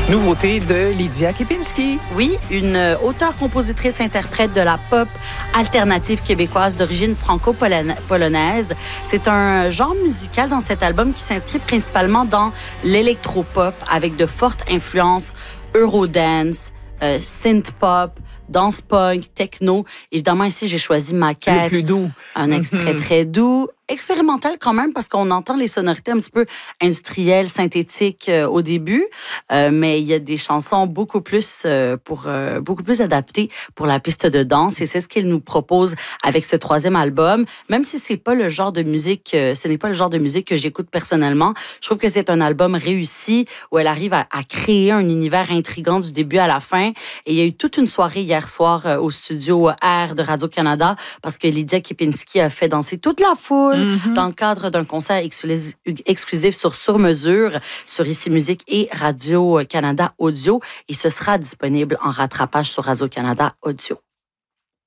Nouveauté de Lydia Kepinski. Oui, une auteure, compositrice, interprète de la pop alternative québécoise d'origine franco-polonaise. C'est un genre musical dans cet album qui s'inscrit principalement dans l'électropop avec de fortes influences eurodance, synth-pop, danse punk, techno. Évidemment, ici, j'ai choisi Maquette. Le plus doux. Un extrait très doux, expérimental quand même, parce qu'on entend les sonorités un petit peu industrielles, synthétiques au début, mais il y a des chansons beaucoup plus adaptées pour la piste de danse, et c'est ce qu'il nous propose avec ce troisième album. Même si c'est pas le genre de musique, ce n'est pas le genre de musique que j'écoute personnellement, je trouve que c'est un album réussi où elle arrive à créer un univers intriguant du début à la fin. Et il y a eu toute une soirée hier soir au studio R de Radio-Canada parce que Lydia Kepinski a fait danser toute la foule dans le cadre d'un concert exclusif sur mesure sur Ici Musique et Radio-Canada Audio. Et ce sera disponible en rattrapage sur Radio-Canada Audio.